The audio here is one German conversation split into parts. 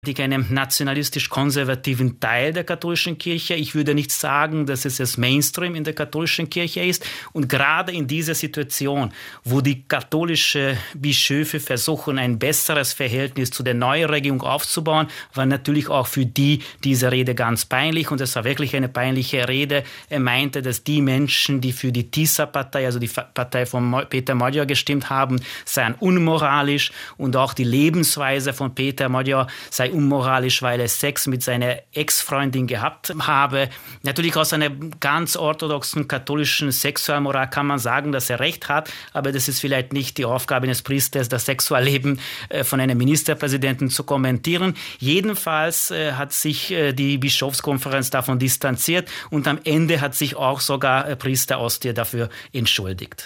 einem nationalistisch-konservativen Teil der katholischen Kirche. Ich würde nicht sagen, dass es das Mainstream in der katholischen Kirche ist. Und gerade in dieser Situation, wo die katholischen Bischöfe versuchen, ein besseres Verhältnis zu der neuen Regierung aufzubauen, war natürlich auch für die diese Rede ganz peinlich. Und es war wirklich eine peinliche Rede. Er meinte, dass die Menschen, die für die TISA-Partei, also die Partei von Peter Magyar gestimmt haben, seien unmoralisch. Und auch die Lebensweise von Peter Magyar sei unmoralisch, weil er Sex mit seiner Ex-Freundin gehabt habe. Natürlich aus einer ganz orthodoxen katholischen Sexualmoral kann man sagen, dass er recht hat, aber das ist vielleicht nicht die Aufgabe eines Priesters, das Sexualleben von einem Ministerpräsidenten zu kommentieren. Jedenfalls hat sich die Bischofskonferenz davon distanziert und am Ende hat sich auch sogar Priester Ostier dafür entschuldigt.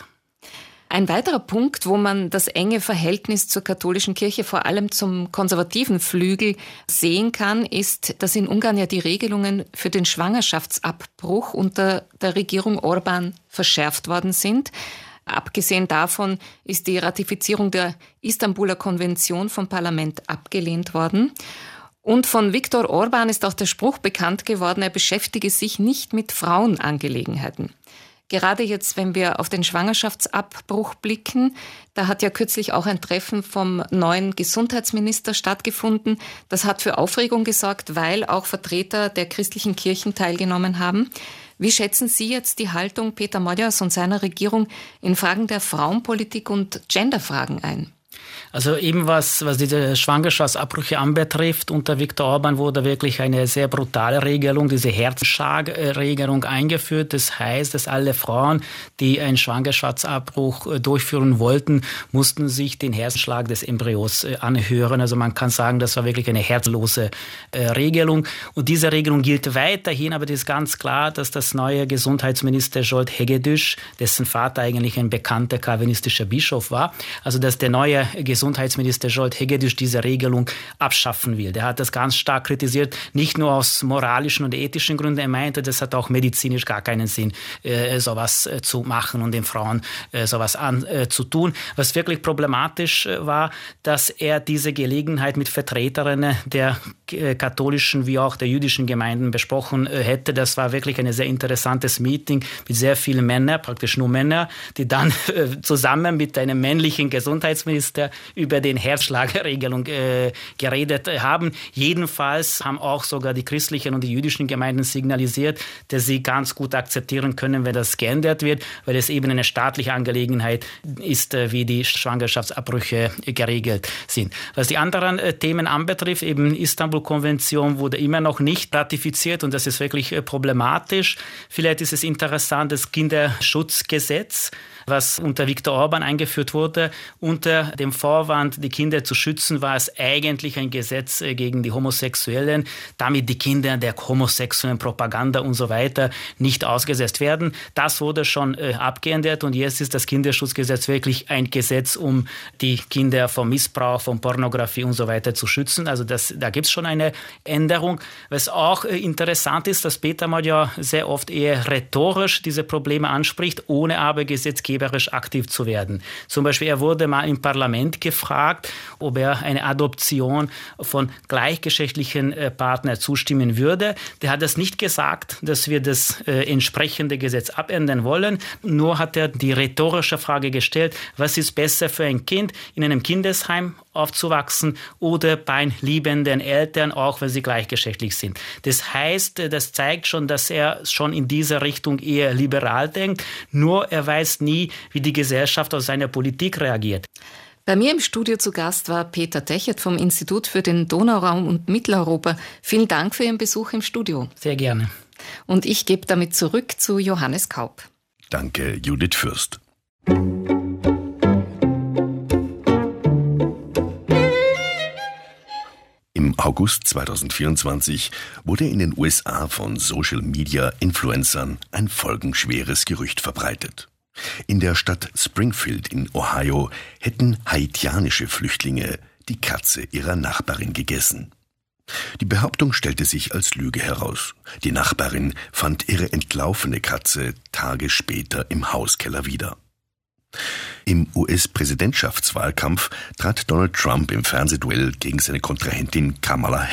Ein weiterer Punkt, wo man das enge Verhältnis zur katholischen Kirche, vor allem zum konservativen Flügel, sehen kann, ist, dass in Ungarn ja die Regelungen für den Schwangerschaftsabbruch unter der Regierung Orbán verschärft worden sind. Abgesehen davon ist die Ratifizierung der Istanbuler Konvention vom Parlament abgelehnt worden. Und von Viktor Orbán ist auch der Spruch bekannt geworden, er beschäftige sich nicht mit Frauenangelegenheiten. Gerade jetzt, wenn wir auf den Schwangerschaftsabbruch blicken, da hat ja kürzlich auch ein Treffen vom neuen Gesundheitsminister stattgefunden. Das hat für Aufregung gesorgt, weil auch Vertreter der christlichen Kirchen teilgenommen haben. Wie schätzen Sie jetzt die Haltung Peter Magyars und seiner Regierung in Fragen der Frauenpolitik und Genderfragen ein? Also eben was diese Schwangerschaftsabbrüche anbetrifft, unter Viktor Orbán wurde wirklich eine sehr brutale Regelung, diese Herzschlagregelung eingeführt. Das heißt, dass alle Frauen, die einen Schwangerschaftsabbruch durchführen wollten, mussten sich den Herzschlag des Embryos anhören. Also man kann sagen, das war wirklich eine herzlose Regelung. Und diese Regelung gilt weiterhin, aber das ist ganz klar, dass das neue Gesundheitsminister Zsolt Hegedűs, dessen Vater eigentlich ein bekannter calvinistischer Bischof war, also dass der neue Gesundheitsminister Zsolt Hegedűs diese Regelung abschaffen will. Der hat das ganz stark kritisiert, nicht nur aus moralischen und ethischen Gründen. Er meinte, das hat auch medizinisch gar keinen Sinn, sowas zu machen und den Frauen sowas anzutun. Was wirklich problematisch war, dass er diese Gelegenheit mit Vertreterinnen der katholischen wie auch der jüdischen Gemeinden besprochen hätte. Das war wirklich ein sehr interessantes Meeting mit sehr vielen Männern, praktisch nur Männer, die dann zusammen mit einem männlichen Gesundheitsminister über den Herzschlagregelung geredet haben. Jedenfalls haben auch sogar die christlichen und die jüdischen Gemeinden signalisiert, dass sie ganz gut akzeptieren können, wenn das geändert wird, weil es eben eine staatliche Angelegenheit ist, wie die Schwangerschaftsabbrüche geregelt sind. Was die anderen Themen anbetrifft, eben Istanbul-Konvention wurde immer noch nicht ratifiziert und das ist wirklich problematisch. Vielleicht ist es interessant, das Kinderschutzgesetz, was unter Viktor Orbán eingeführt wurde, unter dem Vorwand, die Kinder zu schützen, war es eigentlich ein Gesetz gegen die Homosexuellen, damit die Kinder der homosexuellen Propaganda und so weiter nicht ausgesetzt werden. Das wurde schon abgeändert und jetzt ist das Kinderschutzgesetz wirklich ein Gesetz, um die Kinder vom Missbrauch, von Pornografie und so weiter zu schützen. Also da gibt es schon eine Änderung. Was auch interessant ist, dass Peter Magyar sehr oft eher rhetorisch diese Probleme anspricht, ohne aber gesetzgeberisch aktiv zu werden. Zum Beispiel, er wurde mal im Parlament gefragt, ob er eine Adoption von gleichgeschlechtlichen Partnern zustimmen würde. Der hat das nicht gesagt, dass wir das entsprechende Gesetz abändern wollen. Nur hat er die rhetorische Frage gestellt, was ist besser für ein Kind, in einem Kindesheim aufzuwachsen oder bei liebenden Eltern, auch wenn sie gleichgeschlechtlich sind. Das heißt, das zeigt schon, dass er schon in diese Richtung eher liberal denkt. Nur er weiß nie, wie die Gesellschaft auf seine Politik reagiert. Bei mir im Studio zu Gast war Peter Techert vom Institut für den Donauraum und Mitteleuropa. Vielen Dank für Ihren Besuch im Studio. Sehr gerne. Und ich gebe damit zurück zu Johannes Kaup. Danke, Judith Fürst. Im August 2024 wurde in den USA von Social-Media-Influencern ein folgenschweres Gerücht verbreitet. In der Stadt Springfield in Ohio hätten haitianische Flüchtlinge die Katze ihrer Nachbarin gegessen. Die Behauptung stellte sich als Lüge heraus. Die Nachbarin fand ihre entlaufene Katze Tage später im Hauskeller wieder. Im US-Präsidentschaftswahlkampf trat Donald Trump im Fernsehduell gegen seine Kontrahentin Kamala